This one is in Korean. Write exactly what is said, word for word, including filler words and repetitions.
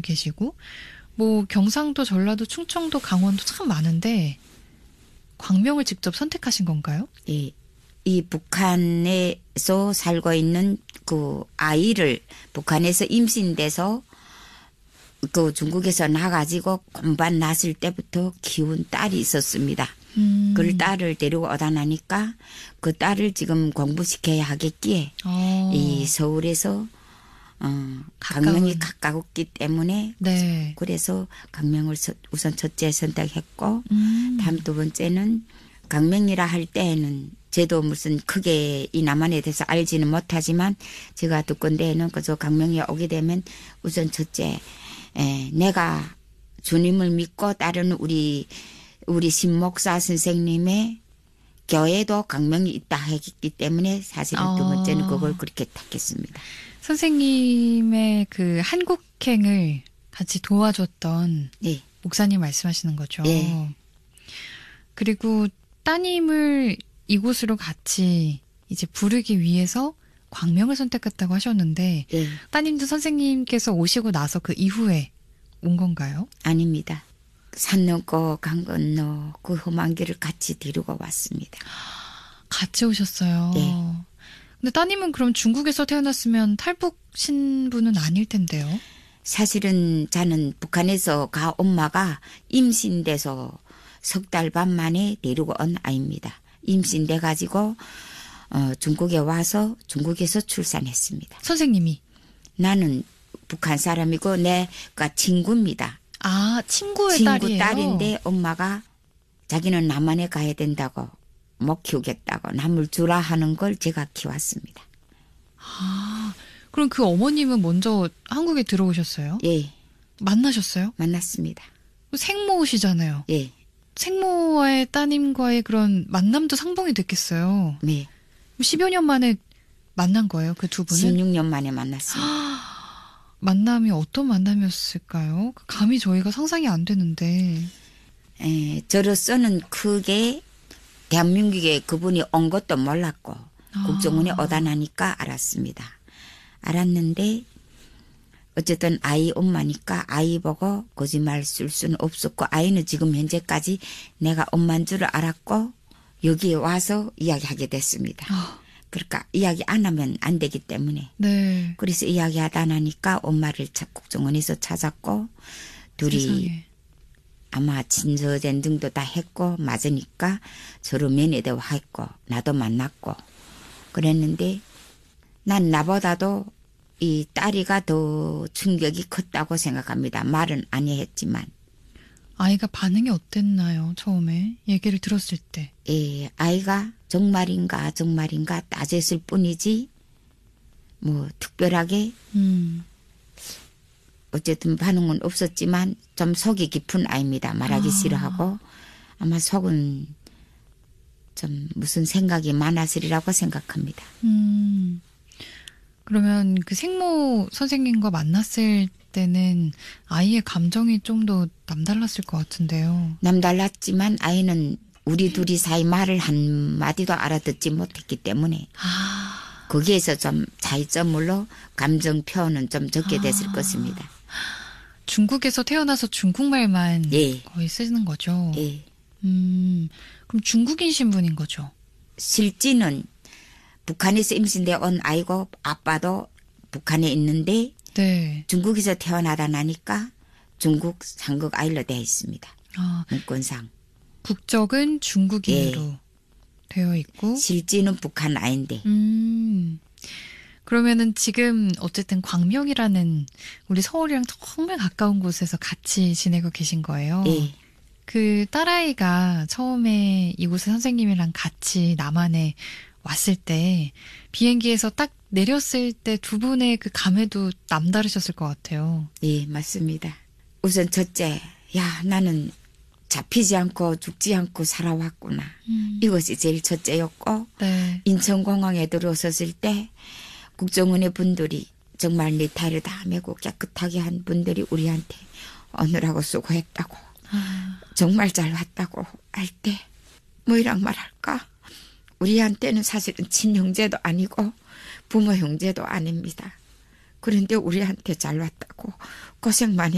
계시고 뭐 경상도, 전라도, 충청도, 강원도 참 많은데 광명을 직접 선택하신 건가요? 예. 이 북한에서 살고 있는 그 아이를 북한에서 임신돼서 그 중국에서 나가지고 곰반 났을 때부터 키운 딸이 있었습니다. 음. 그 딸을 데리고 오다 나니까 그 딸을 지금 공부시켜야 하겠기에 어. 이 서울에서 어, 가까운. 강명이 가까웠기 때문에 네. 그래서 강명을 서, 우선 첫째 선택했고 음. 다음 두 번째는 강명이라 할 때에는 저도 무슨 크게 이 남한에 대해서 알지는 못하지만 제가 듣건 데에는 그저 강명에 오게 되면 우선 첫째 에, 내가 주님을 믿고 따르는 우리 우리 신목사 선생님의 교회도 강명이 있다 했기 때문에 사실은 두 번째는 그걸 그렇게 택했습니다. 선생님의 그 한국행을 같이 도와줬던 네. 목사님 말씀하시는 거죠. 네. 그리고 따님을 이곳으로 같이 이제 부르기 위해서 광명을 선택했다고 하셨는데 네. 따님도 선생님께서 오시고 나서 그 이후에 온 건가요? 아닙니다. 산 넘고 강 건너 그 험한 길을 같이 데리고 왔습니다. 같이 오셨어요. 네. 근데 따님은 그럼 중국에서 태어났으면 탈북 신부는 아닐 텐데요. 사실은 저는 북한에서 가 엄마가 임신돼서 석 달 반 만에 데리고 온 아이입니다. 임신돼 가지고 어, 중국에 와서 중국에서 출산했습니다. 선생님이? 나는 북한 사람이고 내가 친구입니다. 아, 친구의 친구 딸이에요? 딸인데 엄마가 자기는 남한에 가야 된다고 못 키우겠다고 남을 주라 하는 걸 제가 키웠습니다. 아, 그럼 그 어머님은 먼저 한국에 들어오셨어요? 예. 만나셨어요? 만났습니다. 생모시잖아요. 예. 생모와의 따님과의 그런 만남도 상봉이 됐겠어요. 네. 십여 년 만에 만난 거예요, 그 두 분은? 십육 년 만에 만났습니다. 만남이 어떤 만남이었을까요? 감히 저희가 상상이 안 되는데. 에, 저로서는 크게 대한민국에 그분이 온 것도 몰랐고 아. 국정원에 오다 나니까 알았습니다. 알았는데 어쨌든 아이 엄마니까 아이 보고 거짓말 쓸 수는 없었고 아이는 지금 현재까지 내가 엄마인 줄 알았고 여기에 와서 이야기하게 됐습니다. 아. 그러니까 이야기 안 하면 안 되기 때문에. 네. 그래서 이야기하다 나니까 엄마를 국정원에서 찾았고 둘이 세상에. 아마 친서전등도 다 했고 맞으니까 서로 면회도 했고 나도 만났고 그랬는데 난 나보다도 이 딸이가 더 충격이 컸다고 생각합니다. 말은 아니 했지만. 아이가 반응이 어땠나요, 처음에? 얘기를 들었을 때. 예, 아이가 정말인가 정말인가 따졌을 뿐이지 뭐 특별하게 음. 어쨌든 반응은 없었지만 좀 속이 깊은 아이입니다. 말하기 아. 싫어하고 아마 속은 좀 무슨 생각이 많았으리라고 생각합니다. 음. 그러면 그 생모 선생님과 만났을 때는 아이의 감정이 좀 더 남달랐을 것 같은데요. 남달랐지만 아이는 우리 둘이 사이 말을 한마디도 알아듣지 못했기 때문에 아. 거기에서 좀 차이점으로 감정 표현은 좀 적게 됐을 아. 것입니다. 중국에서 태어나서 중국말만 예. 거의 쓰는 거죠. 예. 음. 그럼 중국인 신분인 거죠. 실지는 북한에서 임신돼 온 아이고 아빠도 북한에 있는데 네. 중국에서 태어나다 나니까 중국 상국 아이로 되어 있습니다. 아, 문건상. 국적은 중국인으로 되어 있고. 실지는 북한 아이인데. 음. 그러면은 지금 어쨌든 광명이라는 우리 서울이랑 정말 가까운 곳에서 같이 지내고 계신 거예요. 예. 그 딸아이가 처음에 이곳에 선생님이랑 같이 남한에 왔을 때 비행기에서 딱 내렸을 때 두 분의 그 감회도 남다르셨을 것 같아요. 예, 맞습니다. 우선 첫째, 야, 나는 잡히지 않고 죽지 않고 살아왔구나. 음. 이것이 제일 첫째였고, 네. 인천공항에 들어섰을 때 국정원의 분들이 정말 네타를 다 메고 깨끗하게 한 분들이 우리한테 오느라고 수고했다고, 아. 정말 잘 왔다고 할 때 뭐이란 말할까? 우리한테는 사실은 친형제도 아니고 부모 형제도 아닙니다. 그런데 우리한테 잘 왔다고 고생 많이